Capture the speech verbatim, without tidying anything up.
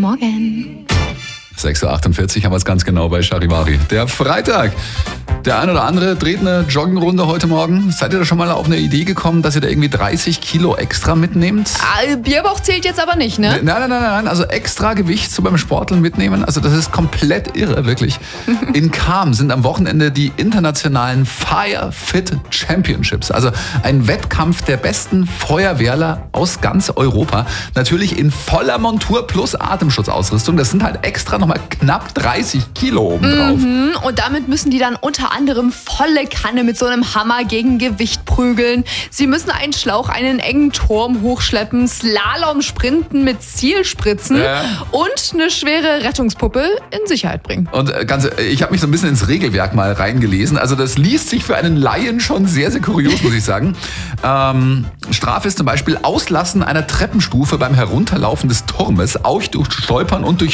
Morgen. sechs Uhr achtundvierzig haben wir es ganz genau bei Charivari. Der Freitag. Der ein oder andere dreht eine Joggenrunde heute Morgen. Seid ihr da schon mal auf eine Idee gekommen, dass ihr da irgendwie dreißig Kilo extra mitnehmt? Ah, Bierbauch zählt jetzt aber nicht, ne? Nein, nein, nein, nein. Also extra Gewicht so beim Sporteln mitnehmen. Also das ist komplett irre, wirklich. In Cham sind am Wochenende die internationalen Fire Fit Championships. Also ein Wettkampf der besten Feuerwehrler aus ganz Europa. Natürlich in voller Montur plus Atemschutzausrüstung. Das sind halt extra nochmal knapp dreißig Kilo obendrauf. Mhm. Und damit müssen die dann unter anderem volle Kanne mit so einem Hammer gegen Gewicht prügeln. Sie müssen einen Schlauch einen engen Turm hochschleppen, Slalom sprinten mit Zielspritzen Ja. und eine schwere Rettungspuppe in Sicherheit bringen. Und äh, ganz, ich habe mich so ein bisschen ins Regelwerk mal reingelesen. Also das liest sich für einen Laien schon sehr, sehr kurios, muss ich sagen. Ähm, Strafe ist zum Beispiel Auslassen einer Treppenstufe beim Herunterlaufen des Turmes, auch durch Stolpern und durch